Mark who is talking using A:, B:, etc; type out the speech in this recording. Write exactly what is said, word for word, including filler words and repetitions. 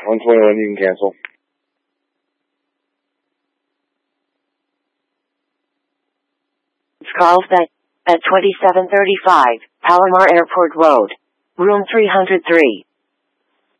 A: one twenty-one, you can cancel.
B: It's Carlsbad at twenty-seven thirty-five, Palomar Airport Road, room three hundred three.